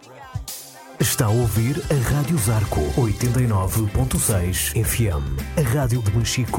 Está a ouvir a Rádio Zarco 89.6 FM, a rádio de Machico.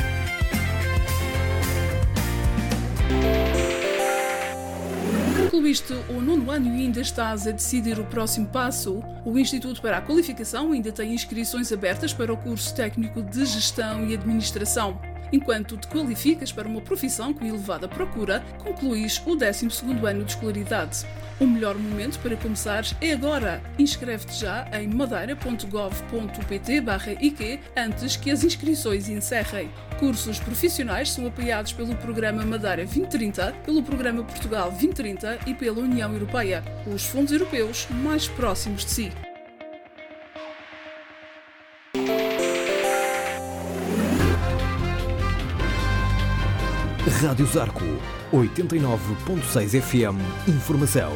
Concluíste o 9º ano e ainda estás a decidir o próximo passo? O Instituto para a Qualificação ainda tem inscrições abertas para o curso técnico de Gestão e Administração. Enquanto te qualificas para uma profissão com elevada procura, concluís o 12º ano de escolaridade. O melhor momento para começares é agora. Inscreve-te já em madeira.gov.pt/IQ antes que as inscrições encerrem. Cursos profissionais são apoiados pelo Programa Madeira 2030, pelo Programa Portugal 2030 e pela União Europeia, os fundos europeus mais próximos de si. Rádio Zarco 89.6 FM. Informação.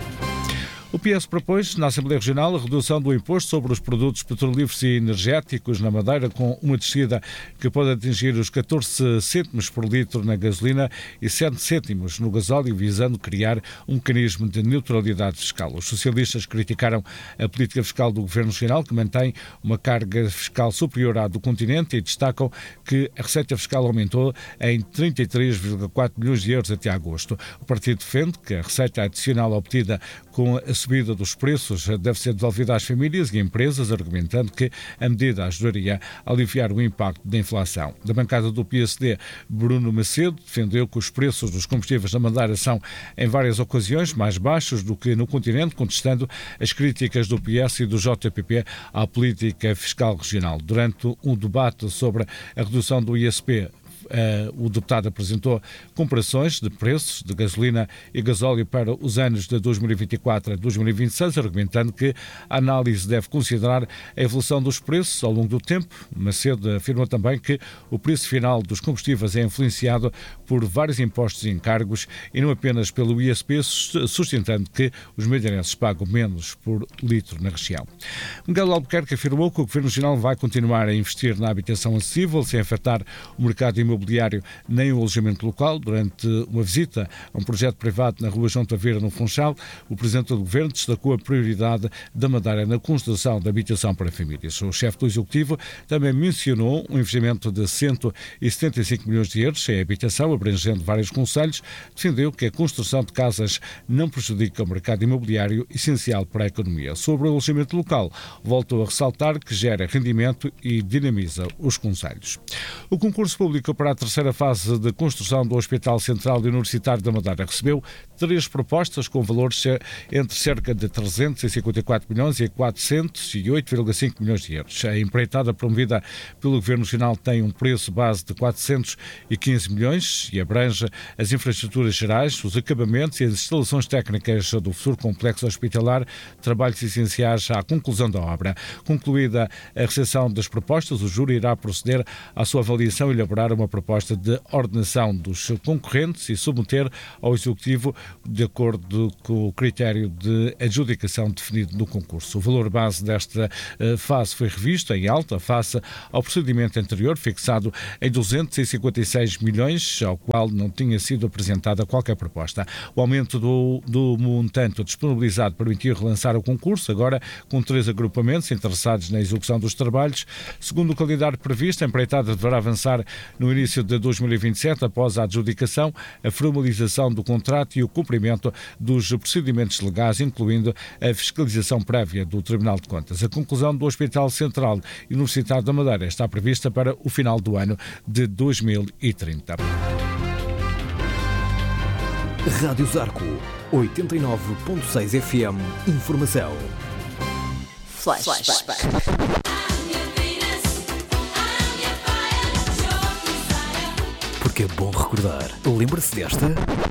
O PS propôs na Assembleia Regional a redução do imposto sobre os produtos petrolíferos e energéticos na Madeira, com uma descida que pode atingir os 14 cêntimos por litro na gasolina e 7 cêntimos no gasóleo, visando criar um mecanismo de neutralidade fiscal. Os socialistas criticaram a política fiscal do Governo Regional, que mantém uma carga fiscal superior à do continente, e destacam que a receita fiscal aumentou em 33,4 milhões de euros até agosto. O partido defende que a receita adicional obtida com a subida dos preços deve ser devolvida às famílias e empresas, argumentando que a medida ajudaria a aliviar o impacto da inflação. Da bancada do PSD, Bruno Macedo defendeu que os preços dos combustíveis na Madeira são, em várias ocasiões, mais baixos do que no continente, contestando as críticas do PS e do JPP à política fiscal regional. Durante um debate sobre a redução do ISP, o deputado apresentou comparações de preços de gasolina e gasóleo para os anos de 2024 a 2026, argumentando que a análise deve considerar a evolução dos preços ao longo do tempo. Macedo afirma também que o preço final dos combustíveis é influenciado por vários impostos e encargos e não apenas pelo ISP, sustentando que os madeirenses pagam menos por litro na região. Miguel Albuquerque afirmou que o Governo Regional vai continuar a investir na habitação acessível, sem afetar o mercado imobiliário nem o alojamento local. Durante uma visita a um projeto privado na rua João Taveira, no Funchal, o Presidente do Governo destacou a prioridade da Madeira na construção de habitação para famílias. O chefe do Executivo também mencionou um investimento de 175 milhões de euros em habitação, abrangendo vários concelhos. Defendeu que a construção de casas não prejudica o mercado imobiliário, essencial para a economia. Sobre o alojamento local, voltou a ressaltar que gera rendimento e dinamiza os concelhos. O concurso público para a terceira fase de construção do Hospital Central e Universitário da Madeira recebeu 3 propostas com valores entre cerca de 354 milhões e 408,5 milhões de euros. A empreitada promovida pelo Governo Regional tem um preço base de 415 milhões e abrange as infraestruturas gerais, os acabamentos e as instalações técnicas do futuro complexo hospitalar, trabalhos essenciais à conclusão da obra. Concluída a recepção das propostas, o júri irá proceder à sua avaliação e elaborar uma proposta de ordenação dos concorrentes e submeter ao Executivo de acordo com o critério de adjudicação definido no concurso. O valor base desta fase foi revisto em alta face ao procedimento anterior, fixado em 256 milhões, ao qual não tinha sido apresentada qualquer proposta. O aumento do montante disponibilizado permitiu relançar o concurso, agora com 3 agrupamentos interessados na execução dos trabalhos. Segundo o calendário previsto, a empreitada deverá avançar no início de 2027, após a adjudicação, a formalização do contrato e o cumprimento dos procedimentos legais, incluindo a fiscalização prévia do Tribunal de Contas. A conclusão do Hospital Central e Universitário da Madeira está prevista para o final do ano de 2030. Rádio Zarco 89.6 FM. Informação. Flashback. Porque é bom recordar. Lembra-se desta?